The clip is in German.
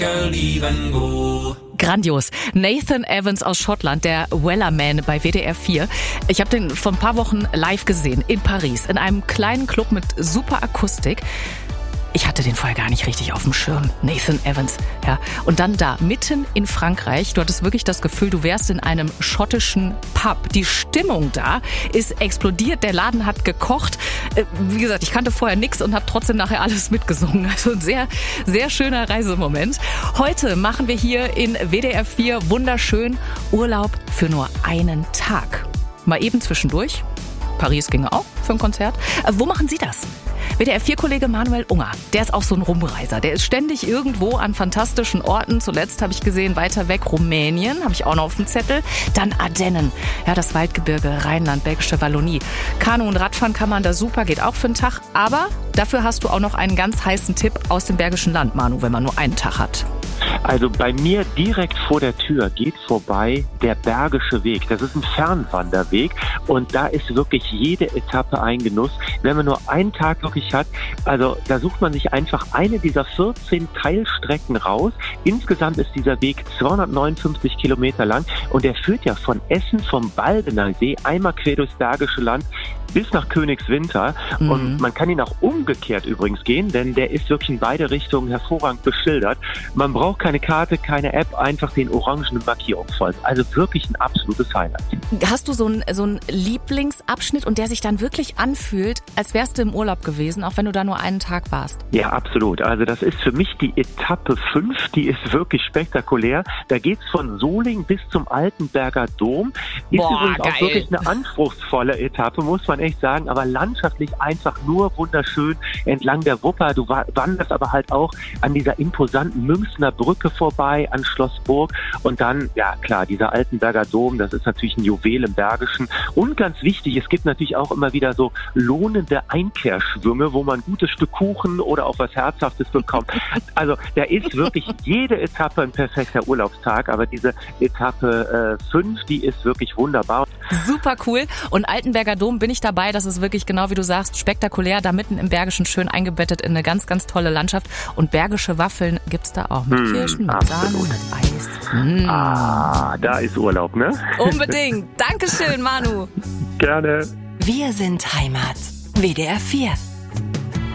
Grandios. Nathan Evans aus Schottland, der Wellerman bei WDR 4. Ich habe den vor ein paar Wochen live gesehen in Paris, in einem kleinen Club mit super Akustik. Ich hatte den vorher gar nicht richtig auf dem Schirm. Nathan Evans, ja. Und dann da, mitten in Frankreich, du hattest wirklich das Gefühl, du wärst in einem schottischen Pub. Die Stimmung da ist explodiert, der Laden hat gekocht. Wie gesagt, ich kannte vorher nichts und habe trotzdem nachher alles mitgesungen. Also ein sehr, sehr schöner Reisemoment. Heute machen wir hier in WDR 4 wunderschön Urlaub für nur einen Tag. Mal eben zwischendurch. Paris ginge auch für ein Konzert. Wo machen Sie das? WDR-4-Kollege Manuel Unger, der ist auch so ein Rumreiser. Der ist ständig irgendwo an fantastischen Orten. Zuletzt habe ich gesehen, weiter weg Rumänien, habe ich auch noch auf dem Zettel. Dann Ardennen, ja, das Waldgebirge, Rheinland, Belgische Wallonie. Kanu und Radfahren kann man da super, geht auch für einen Tag. Aber dafür hast du auch noch einen ganz heißen Tipp aus dem Bergischen Land, Manu, wenn man nur einen Tag hat. Also bei mir direkt vor der Tür geht vorbei der Bergische Weg. Das ist ein Fernwanderweg und da ist wirklich jede Etappe ein Genuss. Wenn man nur einen Tag wirklich hat, also da sucht man sich einfach eine dieser 14 Teilstrecken raus. Insgesamt ist dieser Weg 259 Kilometer lang und der führt ja von Essen vom Baldener See einmal quer durchs Bergische Land bis nach Königswinter. Und man kann ihn auch umgekehrt übrigens gehen, denn der ist wirklich in beide Richtungen hervorragend beschildert. Man braucht keine Karte, keine App, einfach den orangenen Markierungsholz. Also wirklich ein absolutes Highlight. Hast du so einen Lieblingsabschnitt und der sich dann wirklich anfühlt, als wärst du im Urlaub gewesen, auch wenn du da nur einen Tag warst? Ja, absolut. Also das ist für mich die Etappe 5, die ist wirklich spektakulär. Da geht's von Soling bis zum Altenberger Dom. Ist übrigens auch wirklich eine anspruchsvolle Etappe, muss man echt sagen, aber landschaftlich einfach nur wunderschön entlang der Wupper. Du wanderst aber halt auch an dieser imposanten Münchner Brücke vorbei, an Schloss Burg und dann, ja klar, dieser Altenberger Dom, das ist natürlich ein Juwel im Bergischen. Und ganz wichtig, es gibt natürlich auch immer wieder so lohnende Einkehrschwünge, wo man ein gutes Stück Kuchen oder auch was Herzhaftes bekommt. Also da ist wirklich jede Etappe ein perfekter Urlaubstag, aber diese Etappe 5, die ist wirklich wunderbar. Super cool. Und Altenberger Dom bin ich dabei. Das ist wirklich genau wie du sagst, spektakulär. Da mitten im Bergischen schön eingebettet in eine ganz, ganz tolle Landschaft. Und bergische Waffeln gibt's da auch. Mit Kirschen, mit Sahne, mit Eis. Da ist Urlaub, ne? Unbedingt. Dankeschön, Manu. Gerne. Wir sind Heimat. WDR 4.